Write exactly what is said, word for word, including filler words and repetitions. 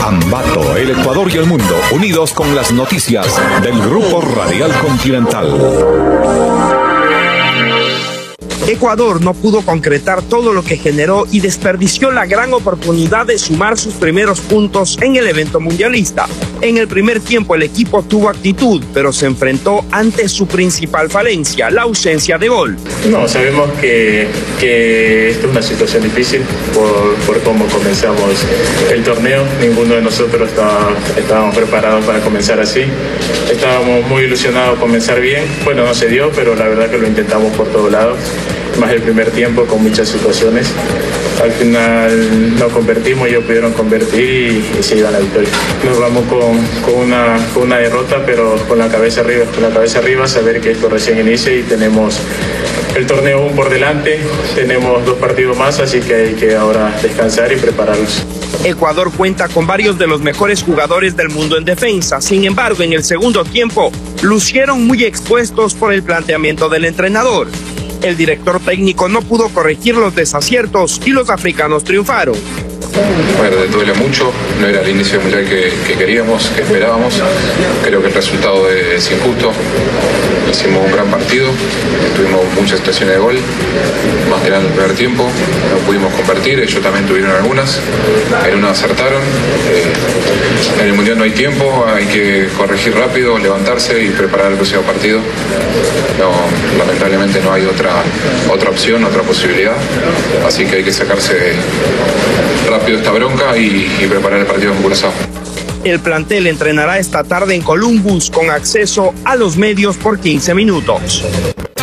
Ambato, el Ecuador y el mundo, unidos con las noticias del Grupo Radial Continental. Ecuador no pudo concretar todo lo que generó y desperdició la gran oportunidad de sumar sus primeros puntos en el evento mundialista. En el primer tiempo el equipo tuvo actitud, pero se enfrentó ante su principal falencia, la ausencia de gol. No, sabemos que, que esta es una situación difícil por, por cómo comenzamos el torneo. Ninguno de nosotros estaba, estábamos preparados para comenzar así. Estábamos muy ilusionados de comenzar bien. Bueno, no se dio, pero la verdad que lo intentamos por todos lados. Más el primer tiempo con muchas situaciones. Al final no convertimos, ellos pudieron convertir y, y se iban a la victoria. Nos vamos con, con, una, con una derrota, pero con la cabeza arriba, con la cabeza arriba, saber que esto recién inicia y tenemos el torneo aún por delante, tenemos dos partidos más, así que hay que ahora descansar y prepararlos. Ecuador cuenta con varios de los mejores jugadores del mundo en defensa. Sin embargo, en el segundo tiempo lucieron muy expuestos por el planteamiento del entrenador. El director técnico no pudo corregir los desaciertos y los africanos triunfaron. Bueno, duele mucho, no era el inicio mundial que, que queríamos, que esperábamos. Creo que el resultado es injusto. Hicimos un gran partido, tuvimos muchas situaciones de gol, más que nada en el primer tiempo, no pudimos convertir, ellos también tuvieron algunas, en una acertaron. Eh, en el mundial no hay tiempo, hay que corregir rápido, levantarse y preparar el próximo partido. No, lamentablemente no hay otra, otra opción, otra posibilidad, así que hay que sacarse rápido esta bronca y, y preparar el partido en Curazao. El plantel entrenará esta tarde en Columbus con acceso a los medios por quince minutos.